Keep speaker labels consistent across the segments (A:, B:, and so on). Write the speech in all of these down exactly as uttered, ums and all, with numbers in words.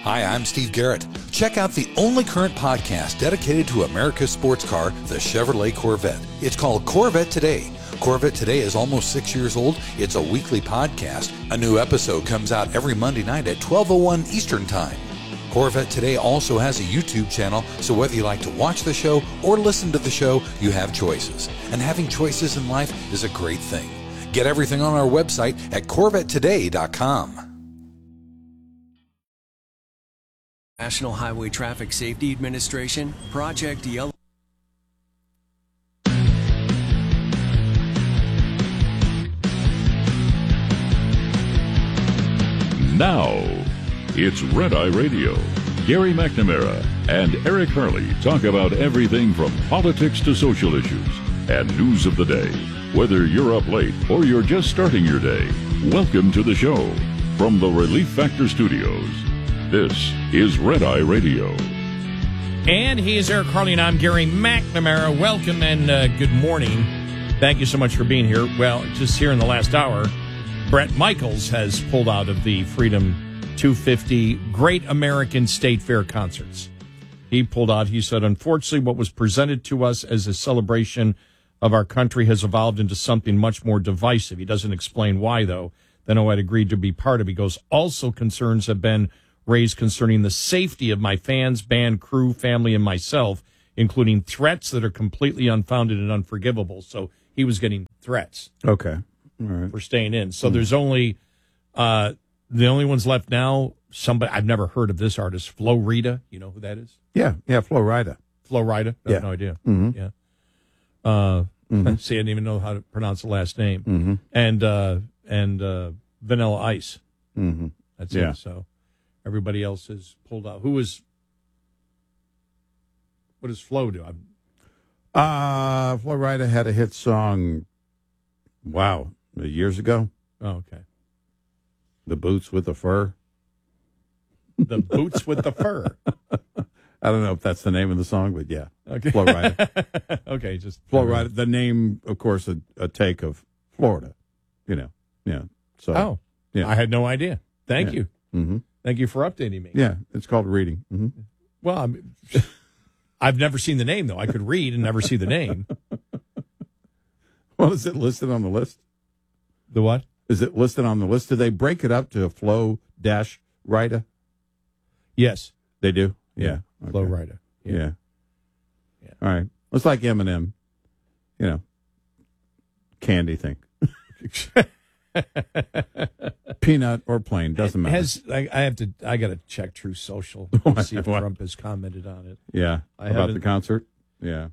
A: Hi, I'm Steve Garrett. Check out the only current podcast dedicated to America's sports car, the Chevrolet Corvette. It's called Corvette Today. Corvette Today is almost six years old. It's a weekly podcast. A new episode comes out every Monday night at twelve oh one Eastern Time. Corvette Today also has a YouTube channel, so whether you like to watch the show or listen to the show, you have choices. And having choices in life is a great thing. Get everything on our website at corvette today dot com.
B: National Highway Traffic Safety Administration, Project Yellow.
C: Now, it's Red Eye Radio. Gary McNamara and Eric Harley talk about everything from politics to social issues and news of the day. Whether you're up late or you're just starting your day, welcome to the show. From the Relief Factor Studios, this is Red Eye Radio.
D: And he is Eric Harley, and I'm Gary McNamara. Welcome and uh, good morning. Thank you so much for being here. Well, just here in the last hour, Bret Michaels has pulled out of the Freedom two fifty Great American State Fair concerts. He pulled out. He said, unfortunately, what was presented to us as a celebration of our country has evolved into something much more divisive. He doesn't explain why, though. Then I had agreed to be part of it. He goes, also concerns have been raised concerning the safety of my fans, band, crew, family, and myself, including threats that are completely unfounded and unforgivable. So he was getting threats.
E: Okay. All right.
D: For staying in. So mm. there's only, uh, the only ones left now, somebody, I've never heard of this artist, Flo Rida. You know who that is?
E: Yeah. Yeah. Flo Rida.
D: Flo Rida? I
E: yeah.
D: have no idea.
E: Mm-hmm.
D: Yeah. Uh,
E: mm-hmm.
D: See, I didn't even know how to pronounce the last name.
E: Mm-hmm.
D: And, uh, and, uh, Vanilla Ice.
E: Mm-hmm.
D: That's
E: yeah.
D: it. So. Everybody else has pulled out. Who is? What does Flo do? I'm,
E: uh, Flo Rida had a hit song. Wow, years ago.
D: Oh, okay.
E: The Boots with the Fur.
D: The Boots with the Fur.
E: I don't know if that's the name of the song, but yeah.
D: Okay.
E: Flo Rida.
D: Okay, just
E: Flo Rida. The name, of course, a, a take of Florida. You know. Yeah. So.
D: Oh.
E: Yeah.
D: I had no idea. Thank
E: yeah.
D: you.
E: Mm-hmm.
D: Thank you for updating me.
E: Yeah, it's called reading. Mm-hmm.
D: Well, I'm, I've never seen the name, though. I could read and never see the name.
E: Well, is it listed on the list?
D: The what?
E: Is it listed on the list? Do they break it up to Flo dash Rida?
D: Yes.
E: They do?
D: Yeah.
E: yeah. Okay.
D: Flo Rida.
E: Yeah.
D: yeah.
E: Yeah. All right. It's like Eminem, you know, candy thing. Peanut or plain, doesn't matter.
D: Has I, I have to? I got to check True Social to see if Trump has commented on it.
E: Yeah,
D: I
E: about
D: haven't-
E: the concert. Yeah.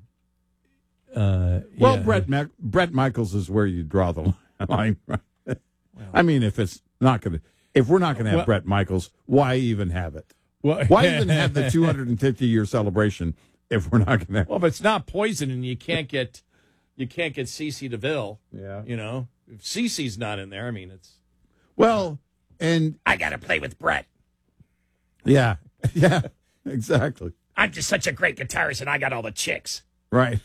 D: Uh,
E: Well,
D: yeah.
E: Brett Mac- Brett Michaels is where you draw the line. Right? I mean, if it's not going to, if we're not going to have
D: Well-
E: Brett Michaels, why even have it?
D: Well,
E: Why even have the two hundred fifty year celebration if we're not going to?
D: Well, if it's not poison, and you can't get, you can't get Cece DeVille.
E: Yeah.
D: You know, if Cece's not in there, I mean, it's.
E: Well, and
D: I got to play with Brett.
E: yeah, yeah, exactly.
D: I'm just such a great guitarist, and I got all the chicks.
E: Right.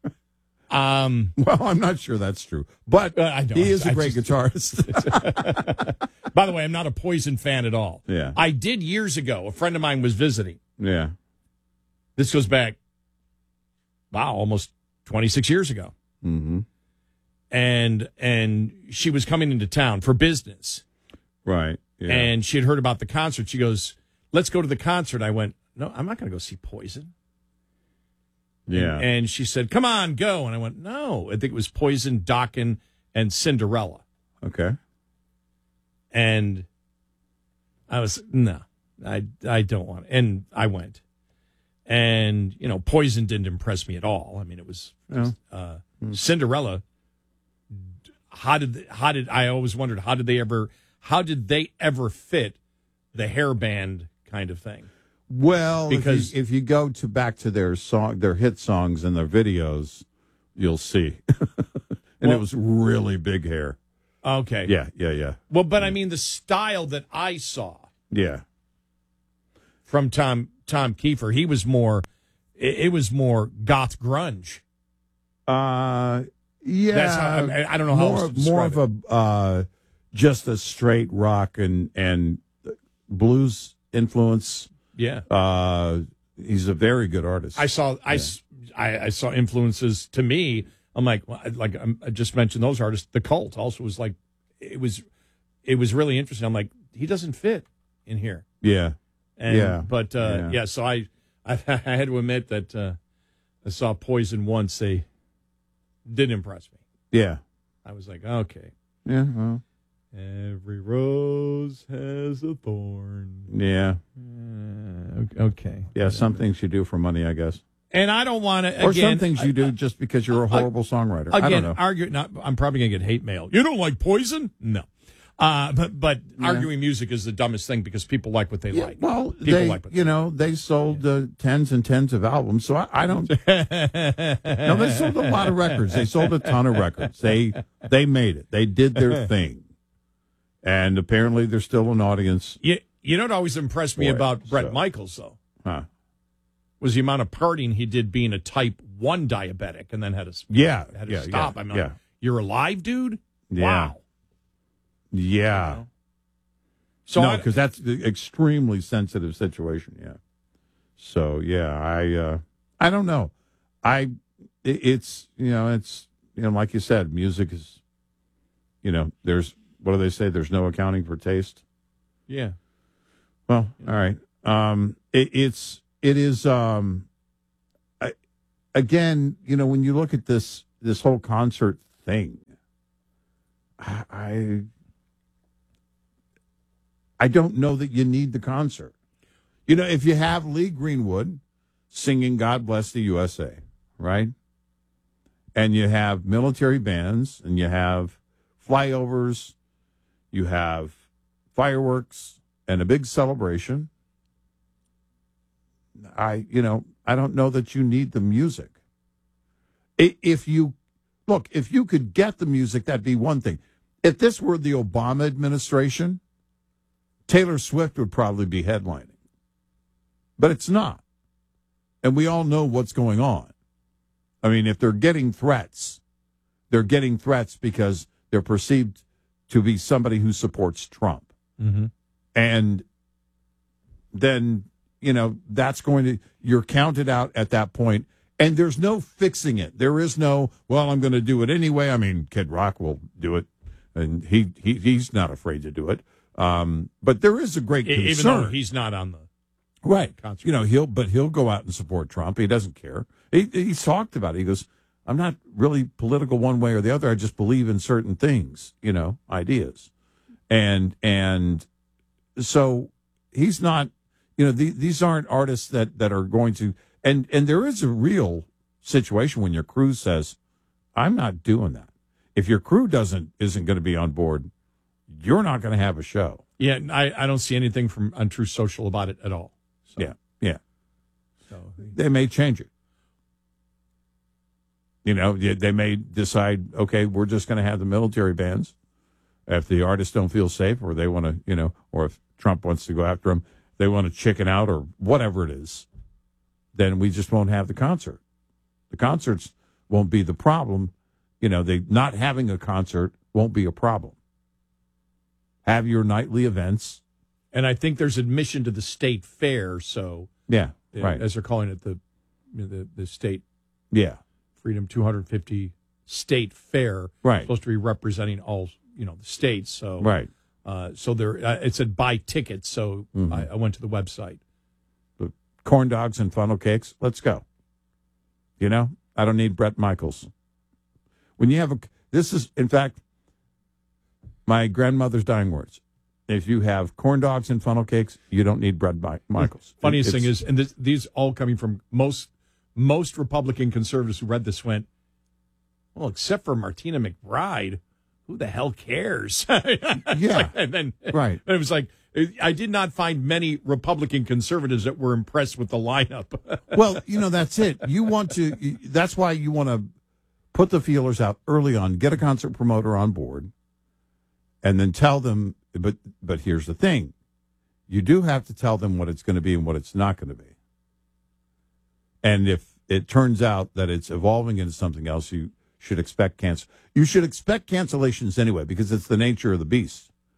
D: Um.
E: Well, I'm not sure that's true, but
D: Uh, I know.
E: he is a
D: I
E: great
D: just-
E: guitarist.
D: By the way, I'm not a Poison fan at all.
E: Yeah.
D: I did years ago. A friend of mine was visiting.
E: Yeah.
D: This goes back, wow, almost twenty-six years ago.
E: Mm-hmm.
D: And and she was coming into town for business.
E: Right. Yeah.
D: And she had heard about the concert. She goes, let's go to the concert. I went, no, I'm not going to go see Poison.
E: yeah.
D: And, and she said, come on, go. And I went, no. I think it was Poison, Dokken, and Cinderella.
E: Okay.
D: And I was, no, I, I don't want it. And I went. And, you know, Poison didn't impress me at all. I mean, it was
E: No.
D: uh, Cinderella. How did, how did, I always wondered, how did they ever, how did they ever fit the hairband kind of thing?
E: Well,
D: Because-
E: if you, if you go to back to their song, their hit songs and their videos, you'll see. And
D: Well-
E: it was really big hair.
D: Okay.
E: Yeah, yeah, yeah,
D: Well, but I mean, the style that I saw
E: yeah.
D: from Tom Tom Kiefer, he was more, it, it was more goth grunge.
E: Uh, yeah.
D: That's how, I, mean, I don't know how
E: more,
D: else to
E: more
D: describe
E: of a uh, just a straight rock and and blues influence.
D: Yeah.
E: Uh, he's a very good artist.
D: I saw I,
E: Yeah.
D: s- I, I saw influences to me. I'm like, well, I- like I'm, I just mentioned those artists. The Cult also was like, it was, it was really interesting. I'm like, he doesn't fit in here.
E: Yeah.
D: And,
E: Yeah.
D: But uh, yeah.
E: Yeah.
D: So I, I, I had to admit that uh, I saw Poison once. They did impress me.
E: Yeah.
D: I was like, okay.
E: Yeah. Well,
D: Every rose has a thorn.
E: yeah.
D: Uh, okay.
E: Yeah. Some things you do for money, I guess.
D: And I don't want to.
E: Or
D: again,
E: some things you do just because you're a horrible songwriter. I don't
D: Again,
E: know.
D: argue. Not, I'm probably gonna get hate mail. You don't like Poison? No. Uh, but but
E: Yeah.
D: arguing music is the dumbest thing because people like what they
E: Yeah,
D: like.
E: well,
D: people
E: they,
D: like what
E: you know, they sold uh, tens and tens of albums, so I, I don't. No, they sold a lot of records. They sold a ton of records. They they made it. They did their thing, and apparently, there's still an audience.
D: You, you know what always impressed me
E: Boy,
D: about Brett
E: so-
D: Michaels though
E: Huh.
D: was the amount of partying he did being a type one diabetic and then had to
E: Yeah,
D: had to
E: yeah,
D: stop.
E: yeah,
D: I'm like,
E: yeah.
D: you're alive, dude.
E: Yeah.
D: Wow.
E: Yeah.
D: So
E: no,
D: I-
E: because that's an extremely sensitive situation. Yeah. So yeah, I uh, I don't know. I it, it's you know it's you know like you said, music is you know there's what do they say? There's no accounting for taste.
D: yeah.
E: Well, all right. Um, it, it's it is um, I, again, you know, when you look at this this whole concert thing, I, I I don't know that you need the concert. You know, if you have Lee Greenwood singing "God Bless the U S A," right, and you have military bands, and you have flyovers, you have fireworks and a big celebration. I, you know, I don't know that you need the music. I- If you, look, if you could get the music, that'd be one thing. If this were the Obama administration, Taylor Swift would probably be headlining. But it's not. And we all know what's going on. I mean, if they're getting threats, they're getting threats because they're perceived to be somebody who supports Trump.
D: Mm-hmm.
E: And then, you know, that's going to, you're counted out at that point, and there's no fixing it. There is no, well, I'm going to do it anyway. I mean, Kid Rock will do it, and he, he he's not afraid to do it. Um, but there is a great concern.
D: Even though he's not on the
E: right.
D: concert.
E: You know, he'll, but he'll go out and support Trump. He doesn't care. He, he's talked about it. He goes, I'm not really political one way or the other. I just believe in certain things, you know, ideas. And, and so he's not, you know, the, these aren't artists that, that are going to, and, and there is a real situation when your crew says, I'm not doing that. If your crew doesn't, isn't going to be on board, you're not going to have a show.
D: Yeah, I, I don't see anything from on True Social about it at all. So,
E: Yeah. Yeah.
D: So,
E: They may change it. You know, they may decide, okay, we're just going to have the military bands. If the artists don't feel safe, or they want to, you know, or if Trump wants to go after them, they want to chicken out or whatever it is, then we just won't have the concert. The concerts won't be the problem. You know, they not having a concert won't be a problem. Have your nightly events.
D: and I think there's admission to the state fair. So
E: Yeah,
D: uh,
E: right.
D: as they're calling it, the you know, the the state
E: Yeah,
D: Freedom two hundred fifty State Fair,
E: Right.
D: supposed to be representing all you know the states. So
E: right.
D: Uh, so there, uh, it said buy tickets. So
E: Mhm.
D: I, I went to the website.
E: The corn dogs and funnel cakes. Let's go. You know, I don't need Brett Michaels. When you have a, this is, in fact, my grandmother's dying words. If you have corn dogs and funnel cakes, you don't need Brett Mi- Michaels.
D: Funniest
E: It's-
D: thing is, and this, these all coming from most most Republican conservatives who read this went, well, except for Martina McBride, who the hell cares?
E: Yeah.
D: and then
E: Right.
D: and it was like I did not find many Republican conservatives that were impressed with the lineup.
E: Well, you know, that's it. You want to, that's why you want to put the feelers out early on, get a concert promoter on board, and then tell them, but, but here's the thing. You do have to tell them what it's going to be and what it's not going to be. And if it turns out that it's evolving into something else, you should expect cancel. You should expect cancellations anyway, because it's the nature of the beast.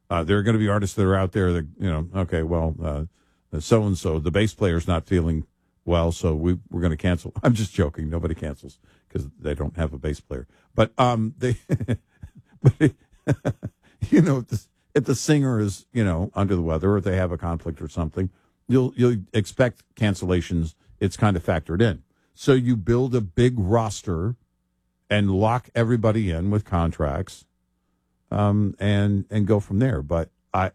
E: Uh, there are going to be artists that are out there that, you know, okay, well, uh, so-and-so, the bass player's not feeling well, so we, we're going to cancel. I'm just joking. Nobody cancels because they don't have a bass player. But, um, they, but you know, if the, if the singer is, you know, under the weather or if they have a conflict or something, you'll, you'll expect cancellations. It's kind of factored in. So you build a big roster and lock everybody in with contracts, um, and, and go from there. But I,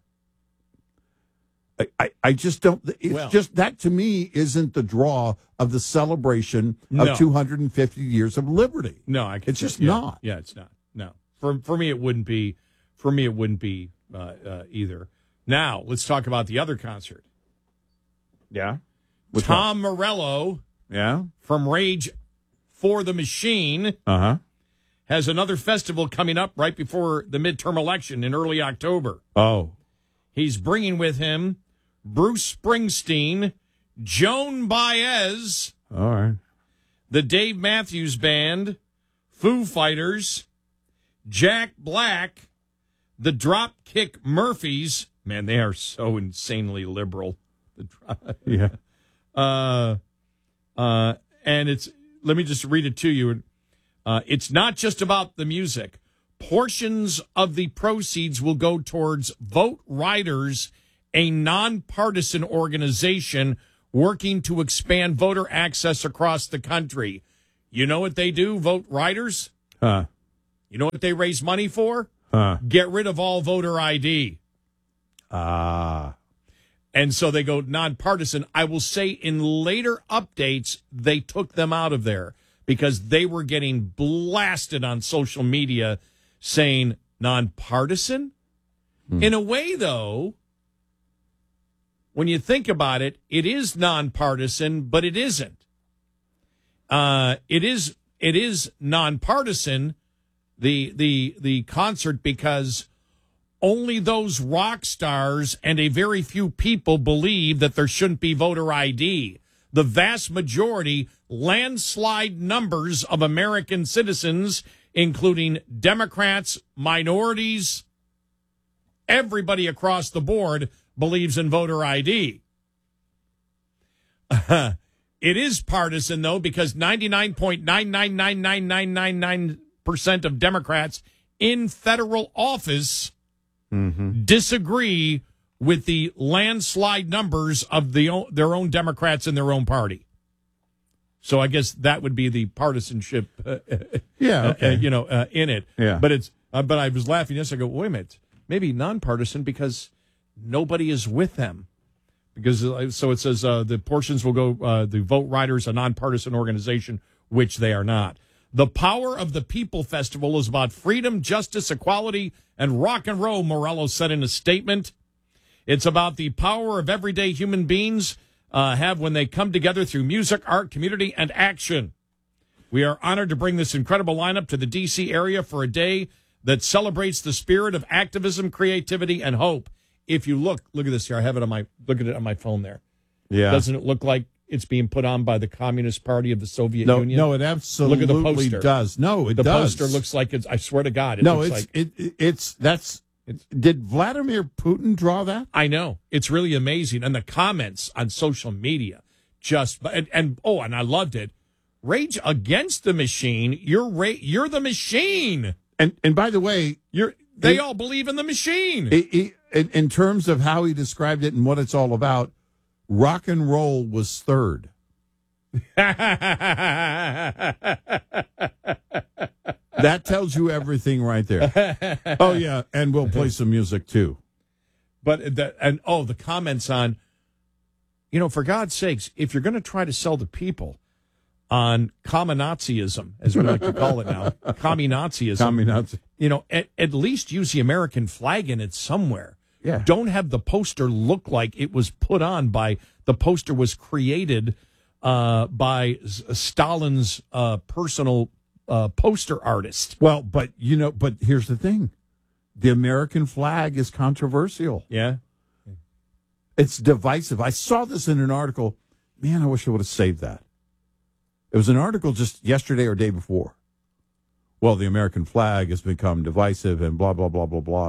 E: I, I just don't. It's
D: well,
E: just that to me isn't the draw of the celebration of
D: no.
E: two hundred fifty years of liberty.
D: No, I can
E: it's just
D: yeah,
E: not.
D: Yeah, it's not. No, for for me it wouldn't be. For me it wouldn't be uh, uh, either. Now let's talk about the other concert.
E: Yeah,
D: Which Tom one? Morello.
E: Yeah,
D: from Rage for the Machine.
E: Uh huh.
D: Has another festival coming up right before the midterm election in early October.
E: Oh,
D: he's bringing with him Bruce Springsteen, Joan Baez,
E: all right,
D: the Dave Matthews Band, Foo Fighters, Jack Black, the Dropkick Murphys. Man, they are so insanely liberal.
E: Yeah.
D: Uh, uh, and it's, let me just read it to you. Uh, it's not just about the music. Portions of the proceeds will go towards Vote Riders, a nonpartisan organization working to expand voter access across the country. You know what they do, Vote Riders?
E: Huh.
D: You know what they raise money for?
E: Huh.
D: Get rid of all voter I D.
E: Ah.
D: And so they go nonpartisan. I will say in later updates, they took them out of there because they were getting blasted on social media saying nonpartisan. Hmm. In a way, though, when you think about it, it is nonpartisan, but it isn't. Uh, it is it is nonpartisan, the the the concert, because only those rock stars and a very few people believe that there shouldn't be voter I D. The vast majority, landslide numbers of American citizens, including Democrats, minorities, everybody across the board believes in voter I D. Uh, it is partisan, though, because ninety-nine point nine nine nine nine nine nine nine percent of Democrats in federal office mm-hmm. disagree with the landslide numbers of the their own Democrats in their own party. So I guess that would be the partisanship, uh,
E: yeah, okay.
D: uh, uh, you know, uh, in it.
E: Yeah.
D: But it's. Uh, but I was laughing yesterday. I go, wait a minute, maybe nonpartisan because nobody is with them. Because uh, so it says uh, the portions will go. Uh, the Vote Riders, a nonpartisan organization, which they are not. The Power of the People Festival is about freedom, justice, equality, and rock and roll. Morello said in a statement. It's about the power of everyday human beings uh, have when they come together through music, art, community, and action. We are honored to bring this incredible lineup to the D C area for a day that celebrates the spirit of activism, creativity, and hope. If you look, look at this here. I have it on my, look at it on my phone there.
E: Yeah.
D: Doesn't it look like it's being put on by the Communist Party of the Soviet
E: no,
D: Union?
E: No, it absolutely
D: look at the poster.
E: does. No, it
D: the
E: does.
D: The poster looks like it's, I swear to God, it
E: no,
D: looks
E: it's,
D: like.
E: it, it's, that's, it's, did Vladimir Putin draw that?
D: I know. It's really amazing. And the comments on social media just, and, and oh, and I loved it. Rage Against the Machine. You're ra- you're the machine.
E: And and by the way,
D: you're they
E: it,
D: all believe in the machine.
E: It, it, in, in terms of how he described it and what it's all about, rock and roll was third. That tells you everything right there. Oh yeah, and we'll play some music too.
D: But the, and oh, the comments on, you know, for God's sakes, if you're going to try to sell the people on communazism, as we like to call it now, communazism,
E: Communazi.
D: you know, at, at least use the American flag in it somewhere.
E: Yeah.
D: Don't have the poster look like it was put on by, the poster was created uh, by Stalin's uh, personal uh, poster artist.
E: Well, but, you know, but here's the thing. The American flag is controversial.
D: Yeah.
E: It's divisive. I saw this in an article. Man, I wish I would have saved that. It was an article just yesterday or day before. Well, the American flag has become divisive and blah, blah, blah, blah, blah.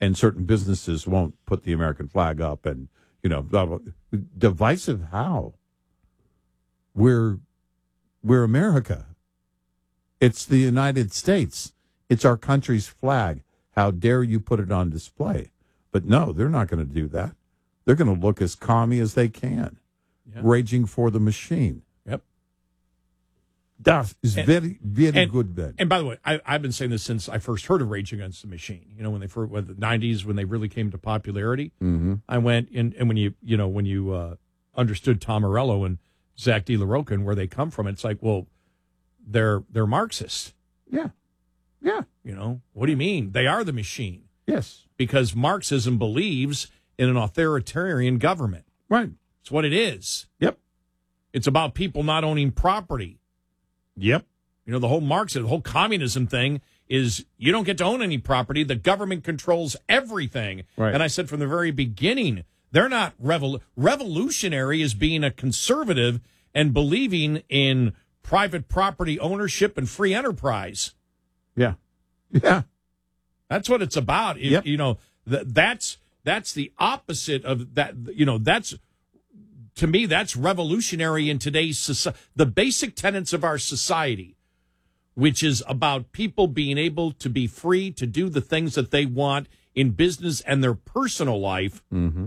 E: and certain businesses won't put the American flag up, and you know, blah, blah. Divisive how? We're we're America. It's the United States. It's our country's flag. How dare you put it on display? But no, they're not going to do that. They're going to look as commie as they can, yeah. Raging for the machine.
D: Yep.
E: That is
D: and,
E: very, very
D: and,
E: good, Ben.
D: And by the way, I, I've been saying this since I first heard of Rage Against the Machine. You know, when they first, when the nineties, when they really came to popularity,
E: mm-hmm.
D: I went in, and when you, you know, when you uh, understood Tom Morello and Zach De La Rocca and where they come from, it's like, well, they're they're Marxist.
E: Yeah. Yeah.
D: You know, what do you mean? They are the machine.
E: Yes.
D: Because Marxism believes in an authoritarian government.
E: Right.
D: It's what it is.
E: Yep.
D: It's about people not owning property.
E: Yep.
D: You know, the whole Marxism, the whole communism thing is you don't get to own any property. The government controls everything.
E: Right.
D: And I said from the very beginning, they're not revol- revolutionary as being a conservative and believing in private property ownership and free enterprise.
E: Yeah. Yeah.
D: That's what it's about. If,
E: yep.
D: You know, th- that's that's the opposite of that. You know, that's, to me, that's revolutionary in today's society. The basic tenets of our society, which is about people being able to be free to do the things that they want in business and their personal life.
E: Mm-hmm.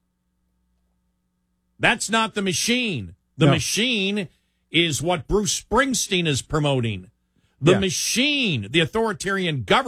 D: That's not the machine. The
E: no.
D: machine is what Bruce Springsteen is promoting. The
E: yeah.
D: machine, the authoritarian government.